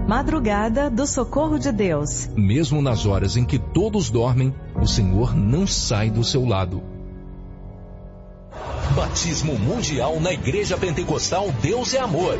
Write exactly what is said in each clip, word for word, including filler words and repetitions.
Madrugada do Socorro de Deus. Mesmo nas horas em que todos dormem, o Senhor não sai do seu lado. Batismo mundial na Igreja Pentecostal Deus é Amor.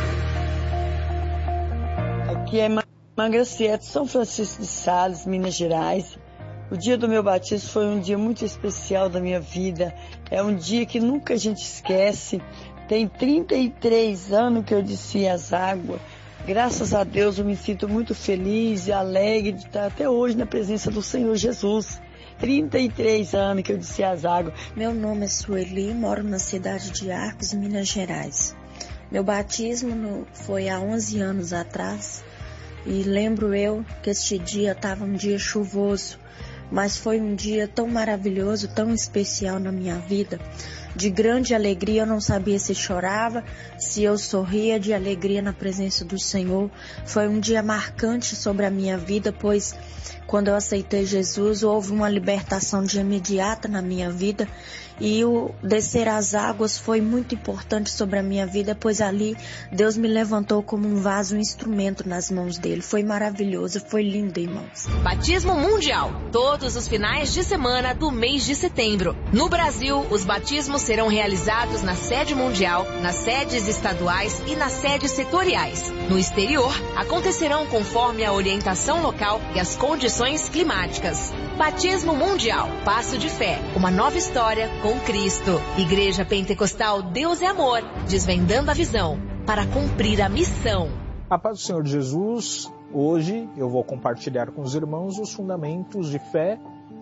Aqui é Mangraciete, São Francisco de Sales, Minas Gerais. O dia do meu batismo foi um dia muito especial da minha vida. É um dia que nunca a gente esquece. Tem trinta e três anos que eu desci as águas. Graças a Deus eu me sinto muito feliz e alegre de estar até hoje na presença do Senhor Jesus. trinta e três anos que eu desci as águas. Meu nome é Sueli, moro na cidade de Arcos, Minas Gerais. Meu batismo no, foi há onze anos atrás e lembro eu que este dia estava um dia chuvoso, mas foi um dia tão maravilhoso, tão especial na minha vida. De grande alegria, eu não sabia se chorava, se eu sorria de alegria na presença do Senhor. Foi um dia marcante sobre a minha vida, pois quando eu aceitei Jesus, houve uma libertação de imediata na minha vida. E o descer as águas foi muito importante sobre a minha vida, pois ali Deus me levantou como um vaso, um instrumento nas mãos dele. Foi maravilhoso, foi lindo, irmãos. Batismo mundial, todos os finais de semana do mês de setembro. No Brasil, os batismos serão realizados na sede mundial, nas sedes estaduais e nas sedes setoriais. No exterior, acontecerão conforme a orientação local e as condições climáticas. Batismo mundial, passo de fé, uma nova história com Cristo. Igreja Pentecostal Deus é Amor, desvendando a visão para cumprir a missão. A paz do Senhor Jesus. Hoje eu vou compartilhar com os irmãos os fundamentos de fé,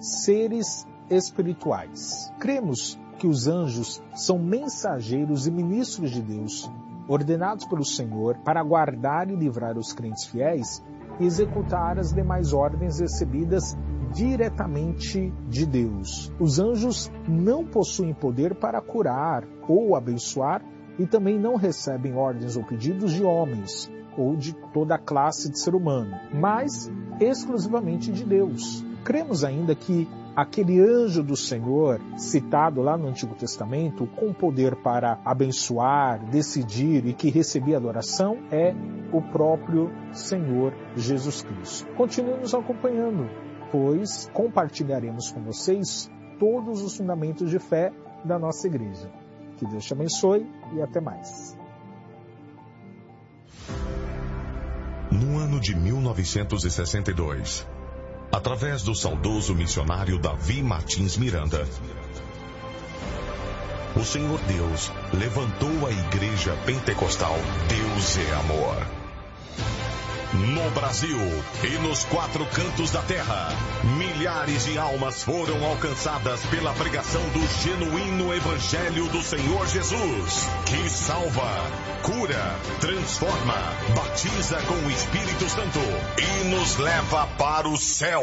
seres espirituais. Cremos que os anjos são mensageiros e ministros de Deus, ordenados pelo Senhor para guardar e livrar os crentes fiéis e executar as demais ordens recebidas diretamente de Deus. Os anjos não possuem poder para curar ou abençoar e também não recebem ordens ou pedidos de homens ou de toda a classe de ser humano, mas exclusivamente de Deus. Cremos ainda que aquele anjo do Senhor, citado lá no Antigo Testamento, com poder para abençoar, decidir e que recebia adoração, é o próprio Senhor Jesus Cristo. Continue nos acompanhando, pois compartilharemos com vocês todos os fundamentos de fé da nossa igreja. Que Deus te abençoe e até mais. No ano de mil novecentos e sessenta e dois, através do saudoso missionário Davi Martins Miranda, o Senhor Deus levantou a Igreja Pentecostal Deus é Amor. No Brasil e nos quatro cantos da terra, milhares de almas foram alcançadas pela pregação do genuíno Evangelho do Senhor Jesus, que salva, cura, transforma, batiza com o Espírito Santo e nos leva para o céu.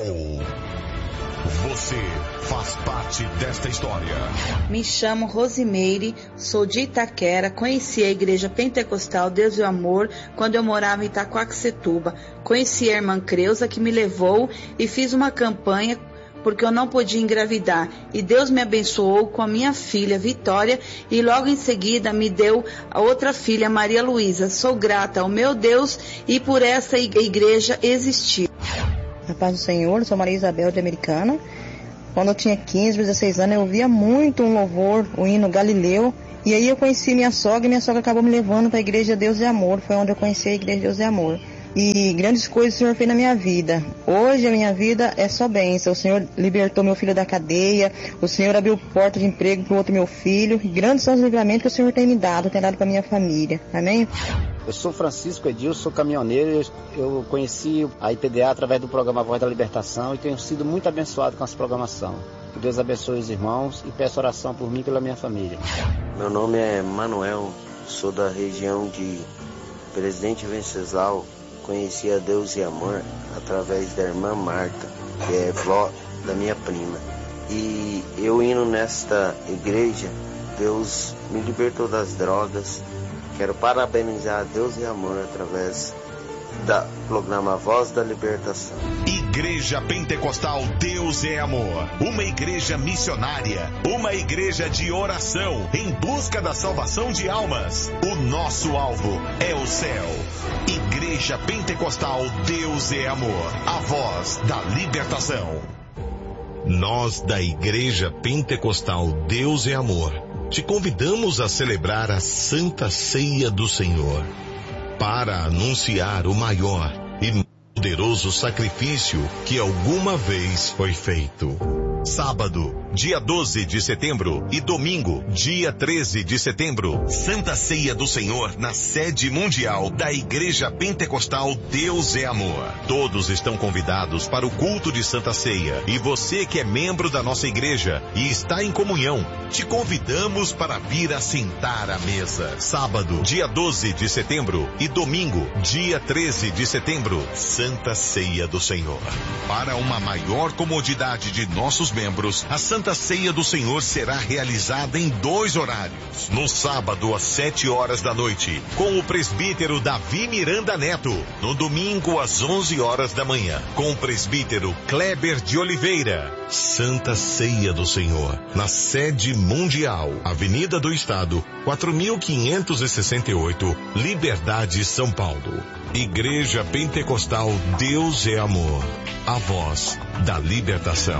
Você faz parte desta história. Me chamo Rosimeire, sou de Itaquera, conheci a Igreja Pentecostal Deus e o Amor quando eu morava em Itaquaquecetuba. Conheci a irmã Creuza, que me levou e fiz uma campanha porque eu não podia engravidar. E Deus me abençoou com a minha filha Vitória e logo em seguida me deu a outra filha, Maria Luísa. Sou grata ao meu Deus e por essa igreja existir. A paz do Senhor, sou Maria Isabel de Americana. Quando eu tinha quinze, dezesseis anos, eu ouvia muito um louvor, o hino Galileu. E aí eu conheci minha sogra e minha sogra acabou me levando para a Igreja Deus é Amor. Foi onde eu conheci a Igreja Deus é Amor. E grandes coisas o Senhor fez na minha vida. Hoje a minha vida é só bênção. O Senhor libertou meu filho da cadeia. O Senhor abriu porta de emprego para o outro meu filho. E grandes são os livramentos que o Senhor tem me dado, tem dado para minha família. Amém? Eu sou Francisco Edilson, sou caminhoneiro. Eu conheci a I P D A através do programa Voz da Libertação e tenho sido muito abençoado com essa programação. Que Deus abençoe os irmãos e peço oração por mim e pela minha família. Meu nome é Manuel, sou da região de Presidente Venceslau. Conheci a Deus e Amor através da irmã Marta, que é vó da minha prima. E eu indo nesta igreja, Deus me libertou das drogas. Quero parabenizar a Deus e Amor através do programa Voz da Libertação. Igreja Pentecostal Deus é Amor, uma igreja missionária, uma igreja de oração em busca da salvação de almas. O nosso alvo é o céu. Igreja Igreja Pentecostal Deus é Amor, a voz da libertação. Nós da Igreja Pentecostal Deus é Amor te convidamos a celebrar a Santa Ceia do Senhor para anunciar o maior e poderoso sacrifício que alguma vez foi feito. Sábado, dia doze de setembro e domingo, dia treze de setembro, Santa Ceia do Senhor na sede mundial da Igreja Pentecostal Deus é Amor. Todos estão convidados para o culto de Santa Ceia e você que é membro da nossa igreja e está em comunhão, te convidamos para vir assentar à mesa. Sábado, dia doze de setembro e domingo, dia treze de setembro, Santa Ceia do Senhor. Para uma maior comodidade de nossos membros, a Santa Ceia do Senhor será realizada em dois horários. No sábado, às sete horas da noite, com o presbítero Davi Miranda Neto. No domingo, às onze horas da manhã, com o presbítero Kleber de Oliveira. Santa Ceia do Senhor, na sede mundial, Avenida do Estado, quatro mil quinhentos e sessenta e oito, Liberdade, São Paulo. Igreja Pentecostal Deus é Amor, a voz da libertação.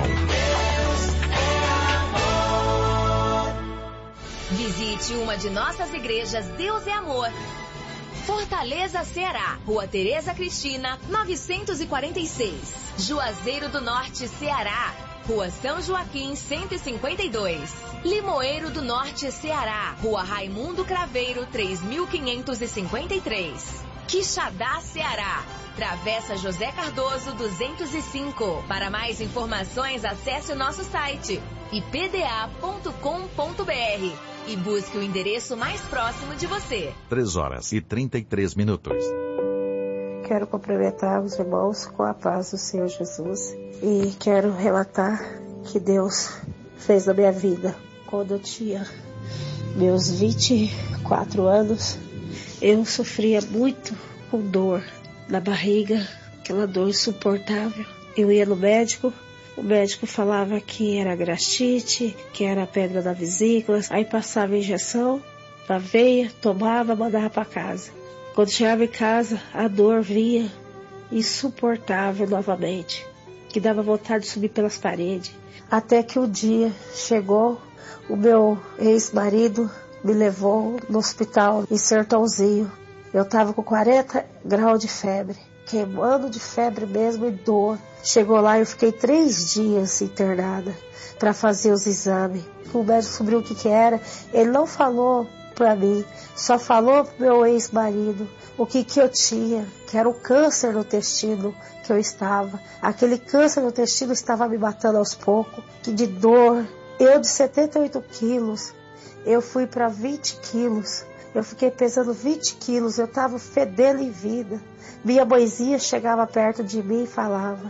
Visite uma de nossas igrejas Deus é Amor. Fortaleza, Ceará, Rua Tereza Cristina, novecentos e quarenta e seis. Juazeiro do Norte, Ceará, Rua São Joaquim, cento e cinquenta e dois. Limoeiro do Norte, Ceará, Rua Raimundo Craveiro, três mil quinhentos e cinquenta e três. Quixadá, Ceará, Travessa José Cardoso, duzentos e cinco. Para mais informações, acesse o nosso site i p d a ponto com ponto b r e busque o endereço mais próximo de você. três horas e trinta e três minutos. Quero cumprimentar os irmãos com a paz do Senhor Jesus e quero relatar que Deus fez na minha vida. Quando eu tinha meus vinte e quatro anos, eu sofria muito com dor na barriga, aquela dor insuportável. Eu ia no médico, o médico falava que era gastrite, que era pedra da vesícula, aí passava injeção na veia, tomava, mandava para casa. Quando chegava em casa, a dor vinha insuportável novamente, que dava vontade de subir pelas paredes. Até que um dia chegou, o meu ex-marido me levou no hospital em Sertãozinho. Eu estava com quarenta graus de febre, queimando de febre mesmo e dor. Chegou lá e eu fiquei três dias internada para fazer os exames. O médico descobriu o que que era. Ele não falou para mim, só falou pro meu ex-marido o que que eu tinha, que era o câncer no intestino que eu estava. Aquele câncer no intestino estava me matando aos poucos, que de dor. Eu de setenta e oito quilos, eu fui para vinte quilos. Eu fiquei pesando vinte quilos, eu estava fedendo em vida. Minha mãezinha chegava perto de mim e falava: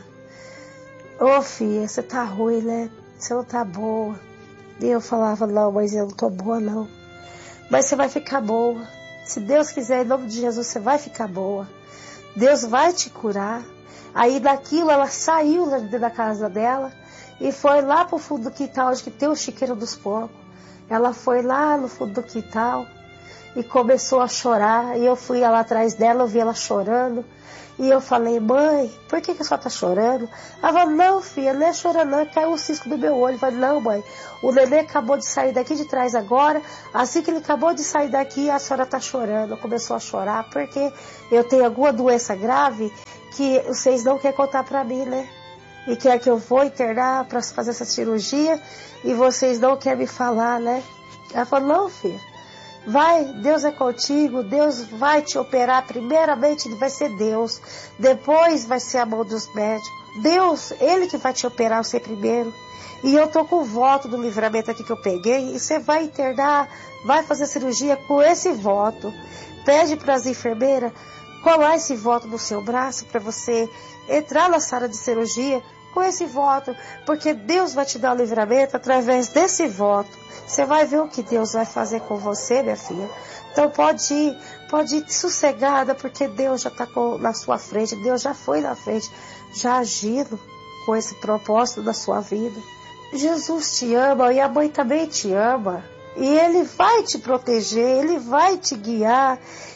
ô filha, você tá ruim, né? Você não tá boa. E eu falava: não, mãezinha, eu não tô boa, não. Mas você vai ficar boa. Se Deus quiser, em nome de Jesus, você vai ficar boa. Deus vai te curar. Aí daquilo ela saiu da casa dela e foi lá pro fundo do quintal, onde que tem o chiqueiro dos porcos. Ela foi lá no fundo do quintal e começou a chorar. E eu fui lá atrás dela, eu vi ela chorando. E eu falei: mãe, por que que a senhora tá chorando? Ela falou: não, filha, não é chorando não, caiu um cisco do meu olho. Eu falei: não, mãe, o neném acabou de sair daqui de trás agora, assim que ele acabou de sair daqui, a senhora tá chorando. Começou a chorar, porque eu tenho alguma doença grave que vocês não querem contar pra mim, né? E quer que eu vou internar para fazer essa cirurgia e vocês não querem me falar, né? Ela falou: não, filha, vai, Deus é contigo, Deus vai te operar. Primeiramente vai ser Deus, depois vai ser a mão dos médicos. Deus, Ele que vai te operar, você primeiro. E eu tô com o voto do livramento aqui que eu peguei, e você vai internar, vai fazer cirurgia com esse voto. Pede para as enfermeiras colar esse voto no seu braço para você entrar na sala de cirurgia com esse voto, porque Deus vai te dar o livramento através desse voto. Você vai ver o que Deus vai fazer com você, minha filha. Então pode ir, pode ir sossegada, porque Deus já está na sua frente, Deus já foi na frente, já agindo com esse propósito da sua vida. Jesus te ama e a mãe também te ama. E Ele vai te proteger, Ele vai te guiar.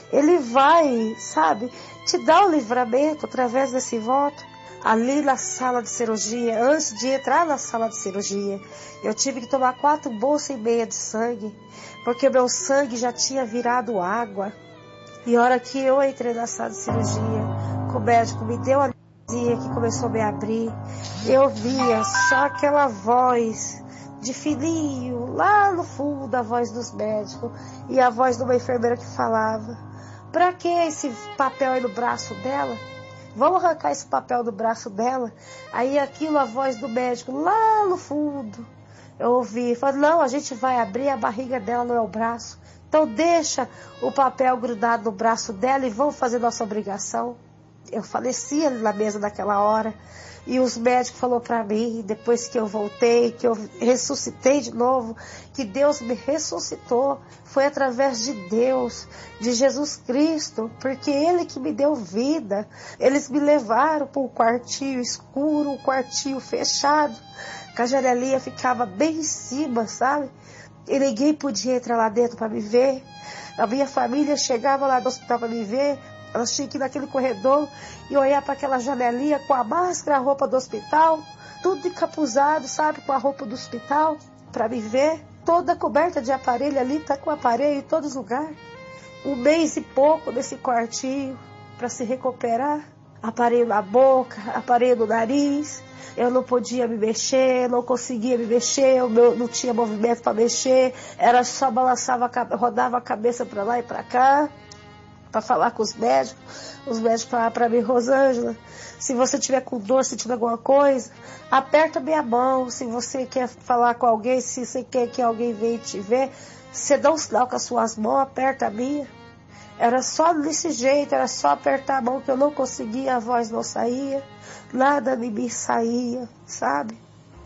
Ele vai, sabe, te dar o livramento através desse voto. Ali na sala de cirurgia, antes de entrar na sala de cirurgia, eu tive que tomar quatro bolsas e meia de sangue, porque meu sangue já tinha virado água. E a hora que eu entrei na sala de cirurgia, o médico me deu a anestesia que começou a me abrir, eu via só aquela voz de filhinho, lá no fundo, a voz dos médicos, e a voz de uma enfermeira que falava: pra que esse papel aí no braço dela? Vamos arrancar esse papel do braço dela. Aí aquilo, a voz do médico lá no fundo, eu ouvi, falei: não, a gente vai abrir a barriga dela, não é o braço. Então deixa o papel grudado no braço dela e vamos fazer nossa obrigação. Eu faleci ali na mesa naquela hora. E os médicos falaram para mim, depois que eu voltei, que eu ressuscitei de novo, que Deus me ressuscitou. Foi através de Deus, de Jesus Cristo, porque Ele que me deu vida. Eles me levaram para um quartinho escuro, um quartinho fechado, que a janelinha ficava bem em cima, sabe? E ninguém podia entrar lá dentro para me ver. A minha família chegava lá do hospital para me ver. Elas tinham que ir naquele corredor e olhar para aquela janelinha com a máscara, a roupa do hospital, tudo encapuzado, sabe, com a roupa do hospital, para me ver. Toda coberta de aparelho ali, tá com aparelho em todos os lugares. Um mês e pouco nesse quartinho para se recuperar. Aparelho na boca, aparelho no nariz. Eu não podia me mexer, não conseguia me mexer, eu não tinha movimento para mexer. Era só balançava, rodava a cabeça para lá e para cá, para falar com os médicos. Os médicos falaram para mim: Rosângela, se você tiver com dor, sentindo alguma coisa, aperta minha mão. Se você quer falar com alguém, se você quer que alguém venha te ver, você dá um sinal com as suas mãos, aperta a minha. Era só desse jeito, era só apertar a mão, que eu não conseguia, a voz não saía, nada de mim saía, sabe?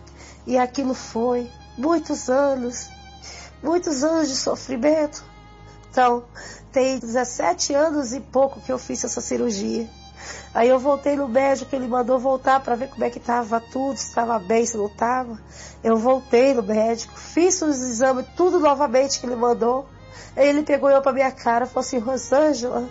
E aquilo foi muitos anos, muitos anos de sofrimento. Então, tem dezessete anos e pouco que eu fiz essa cirurgia. Aí eu voltei no médico, ele mandou voltar para ver como é que estava tudo, se estava bem, se não estava. Eu voltei no médico, fiz os exames, tudo novamente que ele mandou. Aí ele pegou eu para minha cara e falou assim: Rosângela,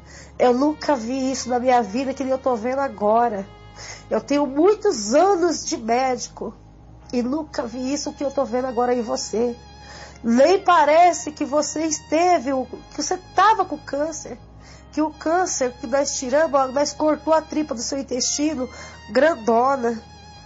eu nunca vi isso na minha vida que eu estou vendo agora. Eu tenho muitos anos de médico e nunca vi isso que eu estou vendo agora em você. Nem parece que você esteve, que você estava com câncer. Que o câncer que nós tiramos, nós cortou a tripa do seu intestino, grandona.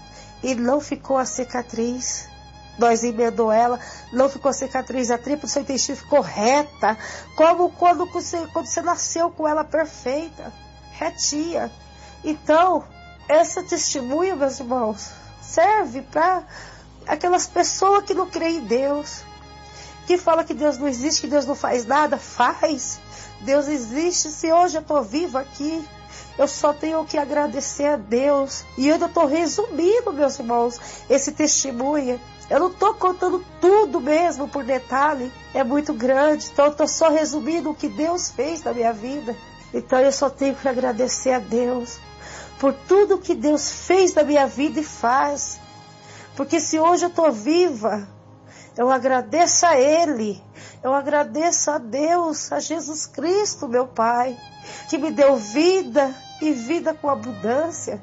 E não ficou a cicatriz. Nós emendou ela, não ficou a cicatriz. A tripa do seu intestino ficou reta. Como quando você, quando você nasceu com ela perfeita. Retinha. Então, essa testemunha, meus irmãos, serve para aquelas pessoas que não creem em Deus. Que fala que Deus não existe, que Deus não faz nada. Faz. Deus existe. Se hoje eu estou viva aqui, eu só tenho que agradecer a Deus. E eu ainda estou resumindo, meus irmãos, esse testemunho. Eu não estou contando tudo mesmo por detalhe. É muito grande. Então eu estou só resumindo o que Deus fez na minha vida. Então eu só tenho que agradecer a Deus por tudo que Deus fez na minha vida e faz. Porque se hoje eu estou viva, eu agradeço a Ele, eu agradeço a Deus, a Jesus Cristo, meu Pai, que me deu vida e vida com abundância.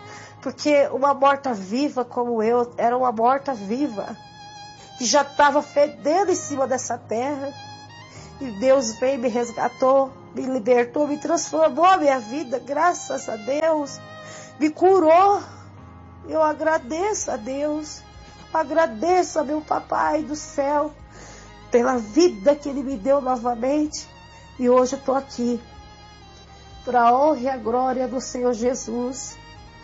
Porque uma morta-viva como eu, era uma morta-viva, que já estava fedendo em cima dessa terra. E Deus veio, me resgatou, me libertou, me transformou a minha vida, graças a Deus. Me curou. Eu agradeço a Deus. Agradeço a meu papai do céu pela vida que ele me deu novamente. E hoje eu estou aqui para a honra e a glória do Senhor Jesus,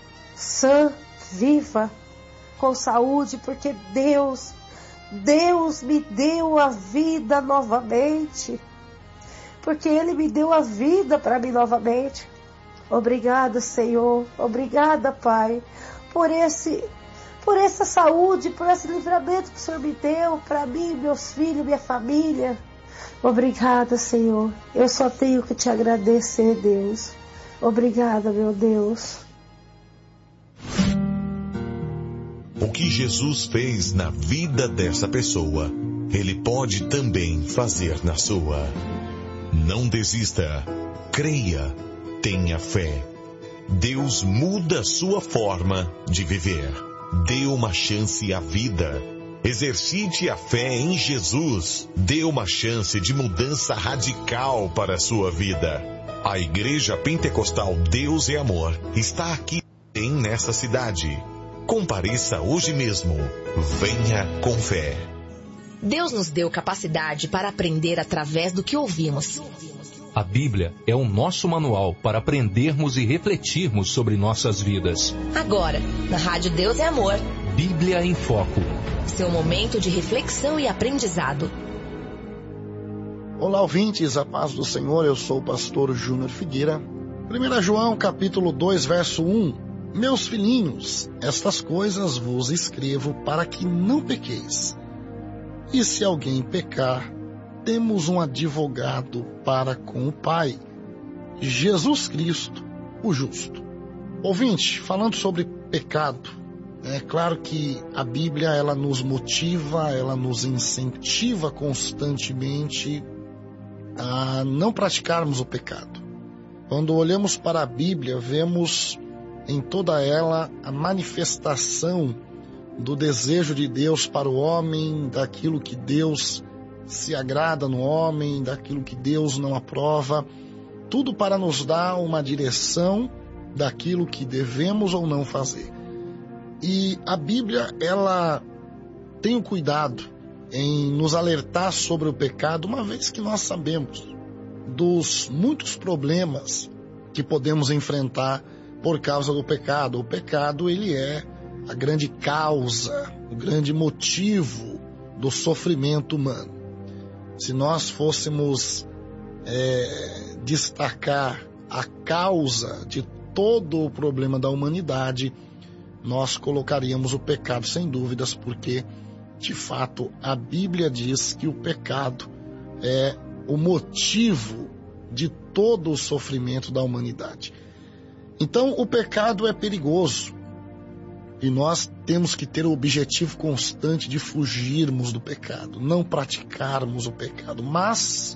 sã, viva, com saúde, porque Deus, Deus me deu a vida novamente, porque Ele me deu a vida para mim novamente. Obrigada, Senhor, obrigada, Pai, por esse por essa saúde, por esse livramento que o Senhor me deu para mim, meus filhos, minha família. Obrigada, Senhor. Eu só tenho que te agradecer, Deus. Obrigada, meu Deus. O que Jesus fez na vida dessa pessoa, Ele pode também fazer na sua. Não desista. Creia. Tenha fé. Deus muda sua forma de viver. Dê uma chance à vida. Exercite a fé em Jesus. Dê uma chance de mudança radical para a sua vida. A Igreja Pentecostal Deus é Amor está aqui nessa cidade. Compareça hoje mesmo. Venha com fé. Deus nos deu capacidade para aprender através do que ouvimos. A Bíblia é o nosso manual para aprendermos e refletirmos sobre nossas vidas. Agora, na Rádio Deus é Amor. Bíblia em Foco. Seu momento de reflexão e aprendizado. Olá, ouvintes, a paz do Senhor, eu sou o pastor Júnior Figueira. primeiro João, capítulo dois, verso um. Meus filhinhos, estas coisas vos escrevo para que não pequeis. E se alguém pecar, temos um advogado para com o Pai, Jesus Cristo, o justo. Ouvinte, falando sobre pecado, é claro que a Bíblia ela nos motiva, ela nos incentiva constantemente a não praticarmos o pecado. Quando olhamos para a Bíblia, vemos em toda ela a manifestação do desejo de Deus para o homem, daquilo que Deus se agrada no homem, daquilo que Deus não aprova, tudo para nos dar uma direção daquilo que devemos ou não fazer. E a Bíblia, ela tem o cuidado em nos alertar sobre o pecado, uma vez que nós sabemos dos muitos problemas que podemos enfrentar por causa do pecado. O pecado, ele é a grande causa, o grande motivo do sofrimento humano. Se nós fôssemos é, destacar a causa de todo o problema da humanidade, nós colocaríamos o pecado sem dúvidas, porque, de fato, a Bíblia diz que o pecado é o motivo de todo o sofrimento da humanidade. Então, o pecado é perigoso e nós temos que ter o objetivo constante de fugirmos do pecado, não praticarmos o pecado. Mas,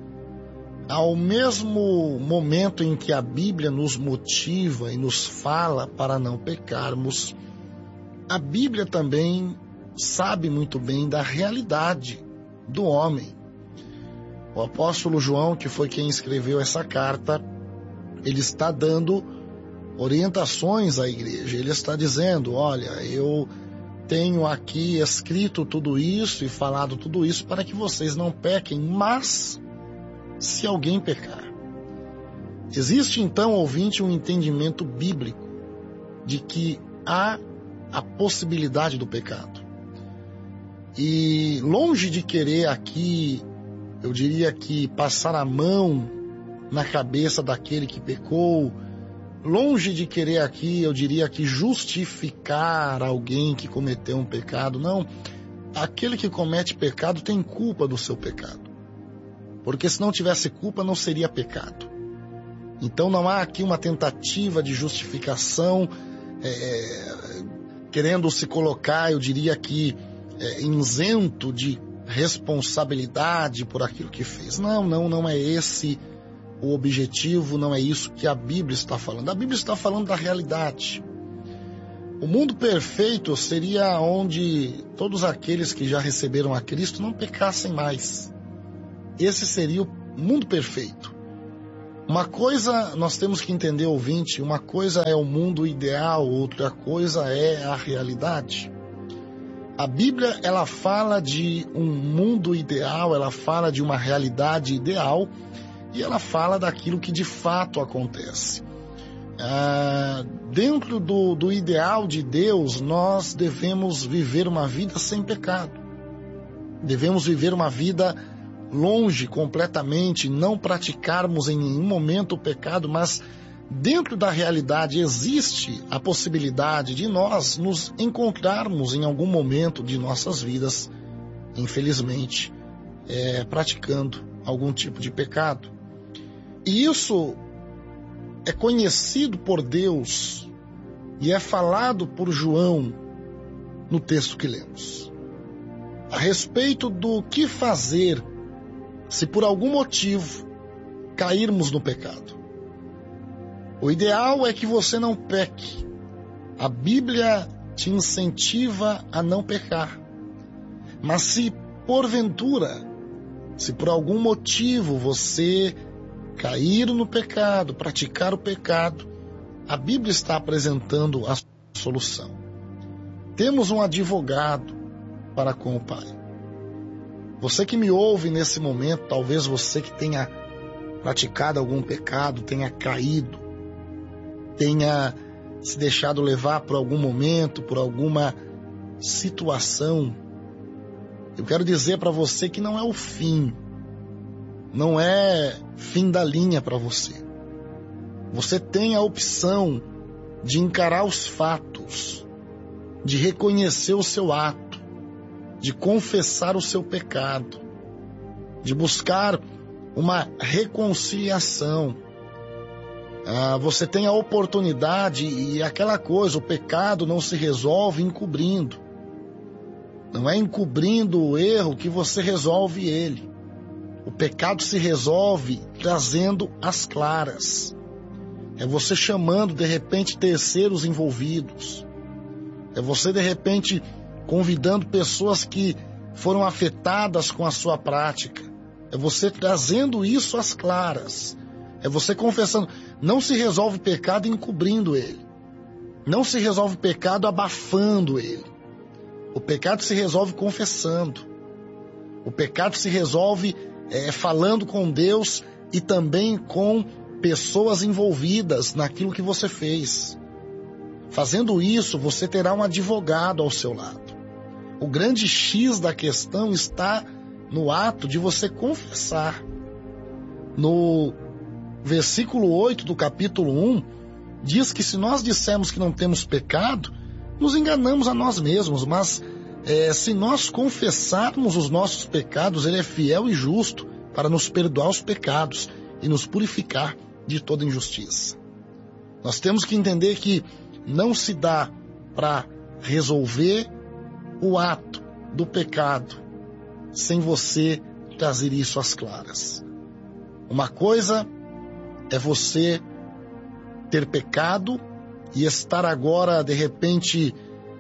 ao mesmo momento em que a Bíblia nos motiva e nos fala para não pecarmos, a Bíblia também sabe muito bem da realidade do homem. O apóstolo João, que foi quem escreveu essa carta, ele está dando orientações à igreja. Ele está dizendo, olha, eu tenho aqui escrito tudo isso e falado tudo isso para que vocês não pequem, mas se alguém pecar. Existe então, ouvinte, um entendimento bíblico de que há a possibilidade do pecado. E longe de querer aqui, eu diria que passar a mão na cabeça daquele que pecou, longe de querer aqui, eu diria que justificar alguém que cometeu um pecado, não. Aquele que comete pecado tem culpa do seu pecado. Porque se não tivesse culpa, não seria pecado. Então não há aqui uma tentativa de justificação, é, querendo se colocar, eu diria que, é, isento de responsabilidade por aquilo que fez. Não, não, não é esse o objetivo, não é isso que a Bíblia está falando. A Bíblia está falando da realidade. O mundo perfeito seria onde todos aqueles que já receberam a Cristo não pecassem mais. Esse seria o mundo perfeito. Uma coisa nós temos que entender, ouvinte, uma coisa é o mundo ideal, outra coisa é a realidade. A Bíblia, ela fala de um mundo ideal, ela fala de uma realidade ideal e ela fala daquilo que de fato acontece. Ah, dentro do, do ideal de Deus, nós devemos viver uma vida sem pecado. Devemos viver uma vida longe completamente, não praticarmos em nenhum momento o pecado, mas dentro da realidade existe a possibilidade de nós nos encontrarmos em algum momento de nossas vidas, infelizmente, é, praticando algum tipo de pecado. E isso é conhecido por Deus e é falado por João no texto que lemos. A respeito do que fazer se por algum motivo cairmos no pecado. O ideal é que você não peque. A Bíblia te incentiva a não pecar. Mas se porventura, se por algum motivo você cair no pecado, praticar o pecado, a Bíblia está apresentando a solução. Temos um advogado para com o Pai. Você que me ouve nesse momento, talvez você que tenha praticado algum pecado, tenha caído, tenha se deixado levar por algum momento, por alguma situação, eu quero dizer para você que não é o fim, não é fim da linha para você. Você tem a opção de encarar os fatos, de reconhecer o seu ato, de confessar o seu pecado, de buscar uma reconciliação. Ah, você tem a oportunidade e aquela coisa, o pecado não se resolve encobrindo. Não é encobrindo o erro que você resolve ele. O pecado se resolve trazendo as claras. É você chamando, de repente, terceiros envolvidos. É você, de repente, convidando pessoas que foram afetadas com a sua prática. É você trazendo isso às claras. É você confessando. Não se resolve pecado encobrindo ele. Não se resolve pecado abafando ele. O pecado se resolve confessando. O pecado se resolve é, falando com Deus e também com pessoas envolvidas naquilo que você fez. Fazendo isso, você terá um advogado ao seu lado. O grande X da questão está no ato de você confessar. No versículo oito do capítulo um, diz que se nós dissermos que não temos pecado, nos enganamos a nós mesmos, mas é, se nós confessarmos os nossos pecados, Ele é fiel e justo para nos perdoar os pecados e nos purificar de toda injustiça. Nós temos que entender que não se dá para resolver o ato do pecado sem você trazer isso às claras. Uma coisa é você ter pecado e estar agora, de repente,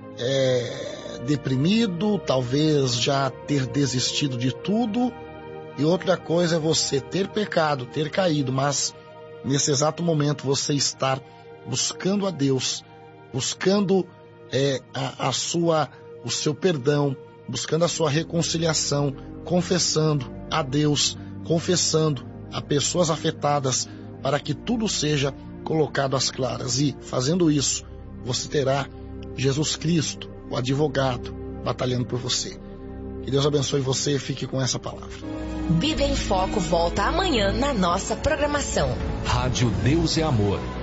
é, deprimido, talvez já ter desistido de tudo. E outra coisa é você ter pecado, ter caído, mas nesse exato momento você estar buscando a Deus, buscando é, a, a sua, o seu perdão, buscando a sua reconciliação, confessando a Deus, confessando a pessoas afetadas, para que tudo seja colocado às claras. E, fazendo isso, você terá Jesus Cristo, o advogado, batalhando por você. Que Deus abençoe você e fique com essa palavra. Bíblia em Foco volta amanhã na nossa programação. Rádio Deus é Amor.